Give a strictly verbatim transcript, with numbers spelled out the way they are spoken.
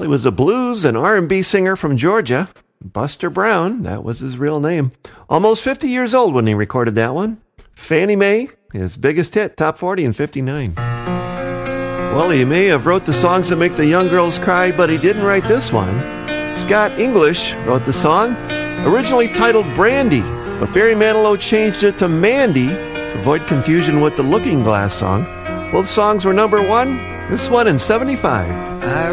he was a blues and R and B singer from Georgia. Buster Brown, that was his real name. Almost fifty years old when he recorded that one. Fannie Mae, his biggest hit, top forty in fifty-nine. Well, he may have wrote the songs that make the young girls cry, but he didn't write this one. Scott English wrote the song, originally titled Brandy, but Barry Manilow changed it to Mandy to avoid confusion with the Looking Glass song. Both songs were number one, this one in seventy-five. I